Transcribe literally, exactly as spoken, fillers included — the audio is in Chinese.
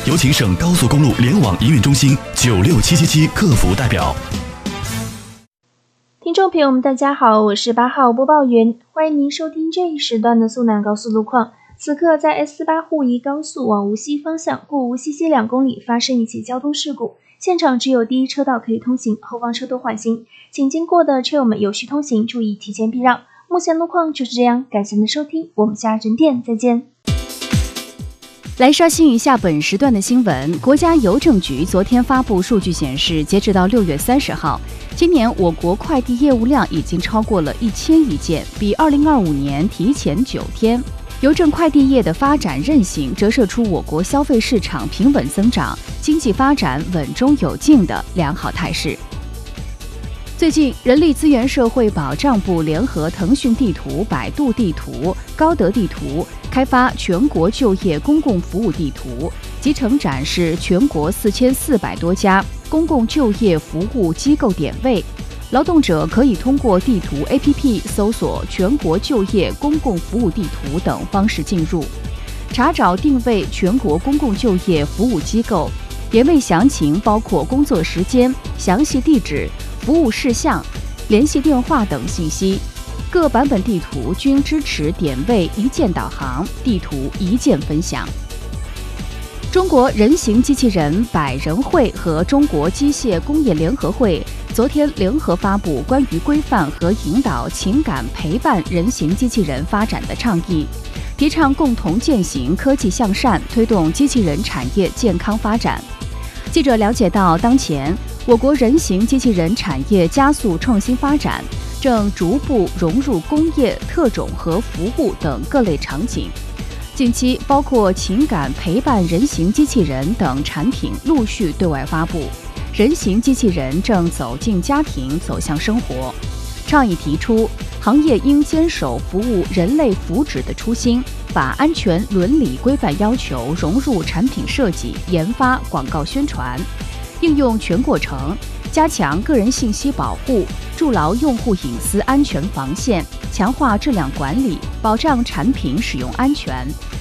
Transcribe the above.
有请省高速公路联网营运中心九六七七七客服代表。 听众朋友们，大家好，我是八号播报员，欢迎您收听这一时段的苏南高速路况。此刻在 S 八 沪宜高速往无锡方向，过无锡西两公里发生一起交通事故，现场只有第一车道可以通行，后方车多缓行，请经过的车友们有序通行，注意提前避让。目前路况就是这样，感谢您的收听，我们下整点再见。 来刷新一下本时段的新闻。国家邮政局昨天发布数据显示，截止到六月三十号，今年我国快递业务量已经超过了一千亿件，比二零二五年提前九天。邮政快递业的发展韧性折射出我国消费市场平稳增长、经济发展稳中有进的良好态势。最近，人力资源社会保障部联合腾讯地图、百度地图、高德地图开发全国就业公共服务地图，集成展示全国四千四百多家公共就业服务机构点位。劳动者可以通过地图 A P P 搜索全国就业公共服务地图等方式进入，查找定位全国公共就业服务机构，点位详情包括工作时间、详细地址、服务事项、联系电话等信息。各版本地图均支持点位一键导航、地图一键分享。中国人形机器人百人会和中国机械工业联合会昨天联合发布关于规范和引导情感陪伴人形机器人发展的倡议，提倡共同践行科技向善，推动机器人产业健康发展。记者了解到，当前我国人形机器人产业加速创新发展，正逐步融入工业、特种和服务等各类场景。近期，包括情感陪伴人形机器人等产品陆续对外发布，人形机器人正走进家庭，走向生活。倡议提出，行业应坚守服务人类福祉的初心，把安全伦理规范要求融入产品设计、研发、广告宣传，应用全过程，加强个人信息保护，筑牢用户隐私安全防线，强化质量管理，保障产品使用安全，